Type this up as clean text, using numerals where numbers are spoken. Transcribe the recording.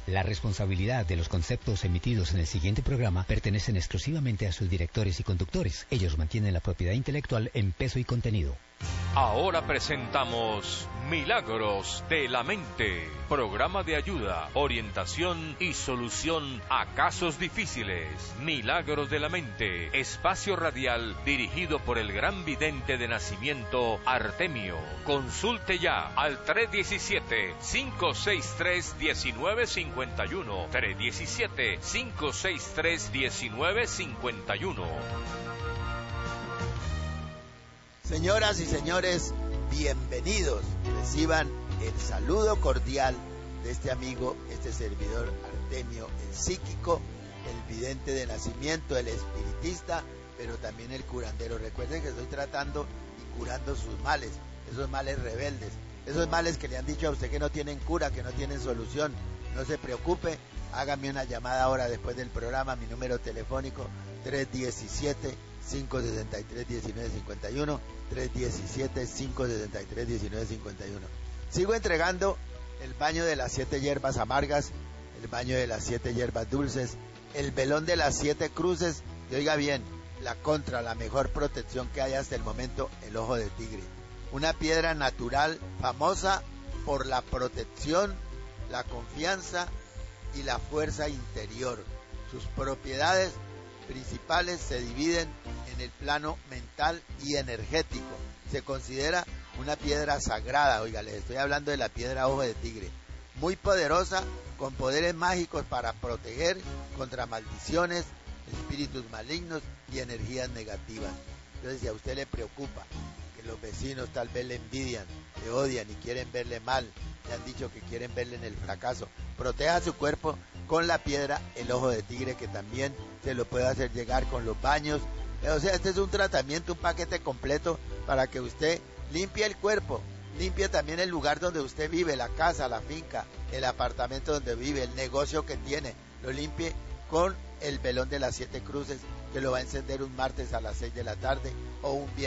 La responsabilidad de los conceptos emitidos en el siguiente programa pertenecen exclusivamente a sus directores y conductores. Ellos mantienen la propiedad intelectual en peso y contenido. Ahora presentamos Milagros de la Mente, programa de ayuda, orientación y solución a casos difíciles. Milagros de la Mente, espacio radial dirigido por el gran vidente de nacimiento Artemio. Consulte ya al 317-563-1951, 317-563-1951. Señoras y señores, bienvenidos. Reciban el saludo cordial de este amigo, este servidor Artemio, el psíquico, el vidente de nacimiento, el espiritista, pero también el curandero. Recuerden que estoy tratando y curando sus males, esos males rebeldes, esos males que le han dicho a usted que no tienen cura, que no tienen solución. No se preocupe, hágame una llamada ahora después del programa, mi número telefónico 317-563-1951, 317-563-1951. Sigo entregando el baño de las 7 hierbas amargas, el baño de las 7 hierbas dulces, el velón de las 7 cruces, y oiga bien, la mejor protección que hay hasta el momento, el ojo de tigre. Una piedra natural famosa por la protección, la confianza y la fuerza interior. Sus propiedades principales se dividen en el plano mental y energético. Se considera una piedra sagrada, oiga, les estoy hablando de la piedra ojo de tigre, muy poderosa, con poderes mágicos para proteger contra maldiciones, espíritus malignos y energías negativas. Entonces, si a usted le preocupa que los vecinos tal vez le envidian, le odian y quieren verle mal, le han dicho que quieren verle en el fracaso, proteja su cuerpo con la piedra el ojo de tigre, que también se lo puede hacer llegar con los baños. O sea, este es un tratamiento, un paquete completo para que usted limpie el cuerpo, limpie también el lugar donde usted vive, la casa, la finca, el apartamento donde vive, el negocio que tiene, lo limpie con el velón de las 7 cruces, que lo va a encender un martes a las 6 de la tarde o un viernes